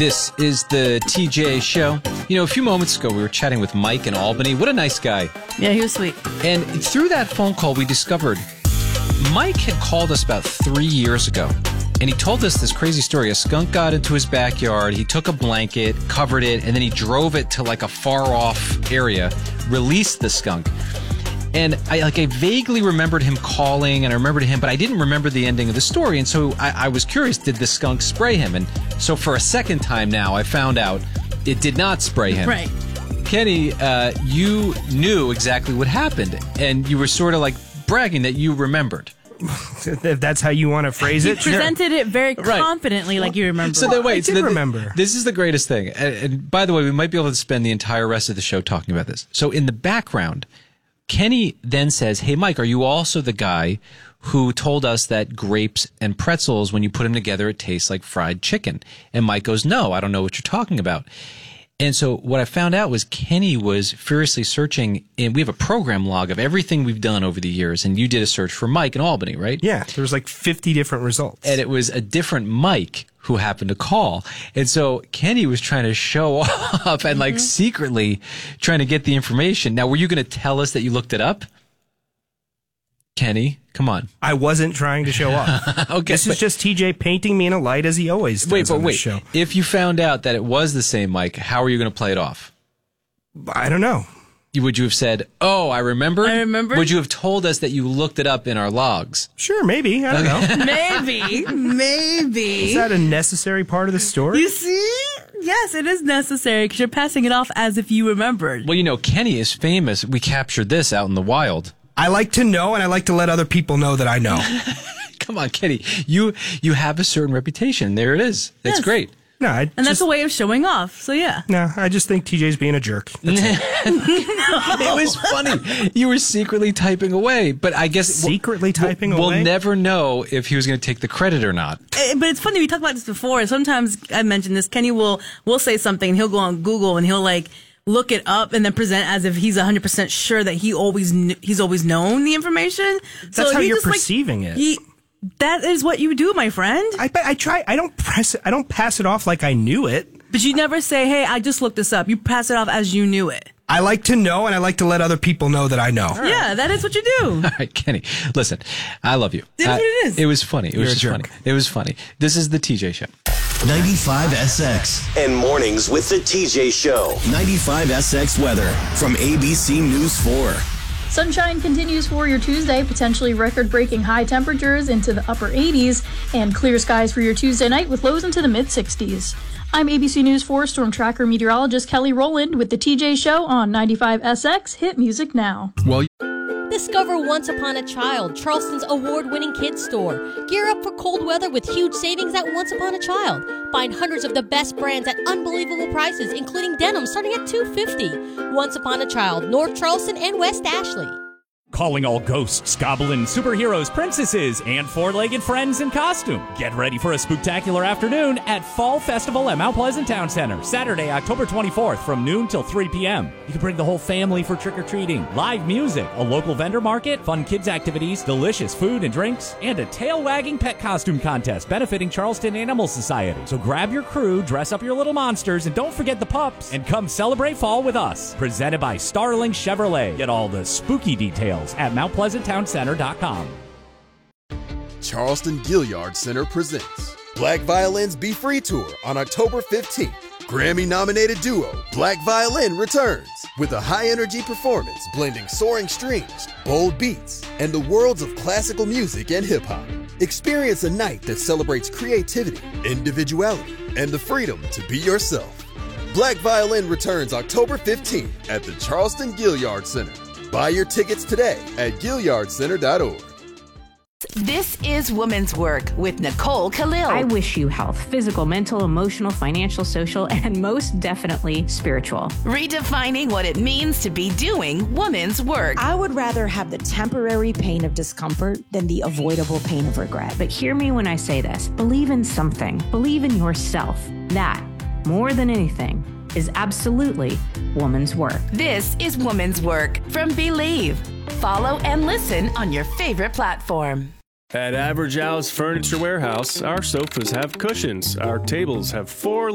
This is the TJ Show. You know, a few moments ago, we were chatting with Mike in Albany. What a nice guy. Yeah, he was sweet. And through that phone call, we discovered Mike had called us about 3 years ago. And he told us this crazy story. A skunk got into his backyard. He took a blanket, covered it, and then he drove it to like a far-off area, released the skunk. And I vaguely remembered him calling, and I remembered him, but I didn't remember the ending of the story. And so I was curious, did the skunk spray him? And so for a second time now, I found out it did not spray him. Right. Kenny, you knew exactly what happened, and you were sort of like bragging that you remembered. If that's how you want to phrase it. He presented it very confidently, like you remember. So then, wait, I did remember. This is the greatest thing. And by the way, we might be able to spend the entire rest of the show talking about this. So in the background, Kenny then says, "Hey, Mike, are you also the guy who told us that grapes and pretzels, when you put them together, it tastes like fried chicken?" And Mike goes, "No, I don't know what you're talking about." And so what I found out was Kenny was furiously searching, and we have a program log of everything we've done over the years, and you did a search for Mike in Albany, right? Yeah, there was like 50 different results. And it was a different Mike who happened to call. And so Kenny was trying to show off and like secretly trying to get the information. Now, were you going to tell us that you looked it up? Kenny, come on. I wasn't trying to show off. Okay, this is just TJ painting me in a light as he always does on this show. If you found out that it was the same Mike, how are you going to play it off? I don't know. Would you have said, "Oh, I remember"? I remember. Would you have told us that you looked it up in our logs? Sure, maybe. I don't know. Maybe. Is that a necessary part of the story? You see? Yes, it is necessary because you're passing it off as if you remembered. Well, you know, Kenny is famous. We captured this out in the wild. I like to know, and I like to let other people know that I know. Come on, Kenny. You have a certain reputation. There it is. That's great. No, that's a way of showing off. So, yeah. No, I just think TJ's being a jerk. It was funny. You were secretly typing away, but I guess secretly typing away. We'll never know if he was going to take the credit or not. But it's funny. We talked about this before. Sometimes I mentioned this. Kenny will say something, and he'll go on Google, and he'll look it up and then present as if he's 100% sure that he's always known the information. That's how you're perceiving it. That is what you do, my friend. I try. I don't pass it off like I knew it. But you never say, "Hey, I just looked this up." You pass it off as you knew it. I like to know, and I like to let other people know that I know. Right. Yeah, that is what you do. All right, Kenny, listen, I love you. That's what it is. It was funny. It was just funny. It was funny. This is the TJ Show. 95SX. And mornings with the TJ Show. 95SX weather from ABC News 4. Sunshine continues for your Tuesday, potentially record-breaking high temperatures into the upper 80s, and clear skies for your Tuesday night with lows into the mid-60s. I'm ABC News 4 Storm Tracker meteorologist Kelly Rowland with the TJ Show on 95SX. Hit music now. Well, Discover Once Upon a Child, Charleston's award-winning kids store. Gear up for cold weather with huge savings at Once Upon a Child. Find hundreds of the best brands at unbelievable prices, including denim starting at $250. Once Upon a Child, North Charleston and West Ashley. Calling all ghosts, goblins, superheroes, princesses, and four-legged friends in costume. Get ready for a spectacular afternoon at Fall Festival at Mount Pleasant Town Center, Saturday, October 24th from noon till 3 p.m. You can bring the whole family for trick-or-treating, live music, a local vendor market, fun kids activities, delicious food and drinks, and a tail-wagging pet costume contest benefiting Charleston Animal Society. So grab your crew, dress up your little monsters, and don't forget the pups, and come celebrate fall with us. Presented by Starling Chevrolet. Get all the spooky details at MountPleasantTownCenter.com. Charleston Gilliard Center presents Black Violins Be Free Tour on October 15th. Grammy-nominated duo Black Violin returns with a high-energy performance blending soaring strings, bold beats, and the worlds of classical music and hip-hop. Experience a night that celebrates creativity, individuality, and the freedom to be yourself. Black Violin returns October 15th at the Charleston Gilliard Center. Buy your tickets today at GilliardCenter.org. This is Women's Work with Nicole Khalil. I wish you health, physical, mental, emotional, financial, social, and most definitely spiritual. Redefining what it means to be doing women's work. I would rather have the temporary pain of discomfort than the avoidable pain of regret. But hear me when I say this. Believe in something. Believe in yourself. That, more than anything, is absolutely woman's work. This is Woman's Work from Believe. Follow and listen on your favorite platform. At Average Al's Furniture Warehouse, our sofas have cushions, our tables have 4